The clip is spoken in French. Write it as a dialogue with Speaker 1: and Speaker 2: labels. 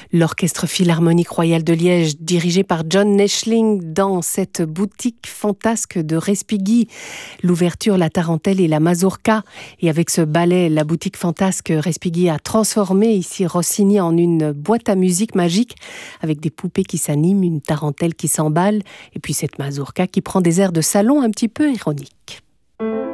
Speaker 1: L'Orchestre Philharmonique Royal de Liège, dirigé par John Neschling, dans cette boutique fantasque de Respighi. L'ouverture, la tarentelle et la mazurka. Et avec ce ballet, la boutique fantasque, Respighi a transformé ici Rossini en une boîte à musique magique, avec des poupées qui s'animent, une tarentelle qui s'emballe, et puis cette mazurka qui prend des airs de salon un petit peu ironiques.